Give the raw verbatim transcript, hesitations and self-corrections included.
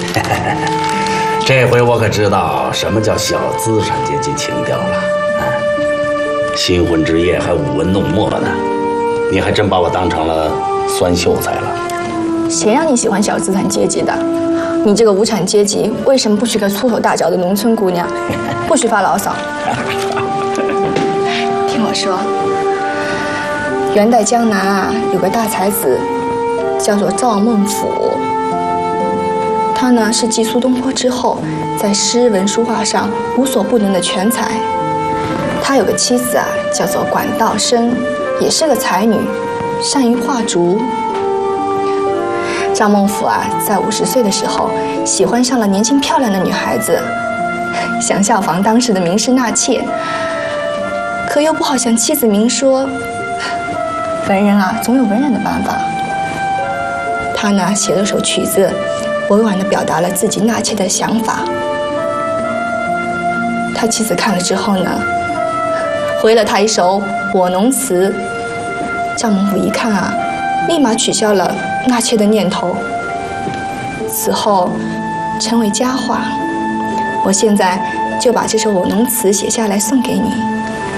这回我可知道什么叫小资产阶级情调了。啊，新婚之夜还舞文弄墨呢，你还真把我当成了酸秀才了。 谁让你喜欢小资产阶级的？你这个无产阶级，为什么不娶个粗手大脚的农村姑娘？不许发牢骚。听我说，元代江南啊，有个大才子，叫做赵孟俯。他呢是继苏东坡之后，在诗文书画上无所不能的全才。他有个妻子啊，叫做管道升，也是个才女，善于画竹。赵孟俯啊，在五十岁的时候，喜欢上了年轻漂亮的女孩子，想效仿当时的名士纳妾，可又不好向妻子明说。文人啊，总有文人的办法。他呢，写了首曲子，委婉地表达了自己纳妾的想法。他妻子看了之后呢，回了他一首《我侬词》。赵孟俯一看啊，立马取消了纳妾的念头。此后成为佳话。我现在就把这首《我侬词》写下来送给你。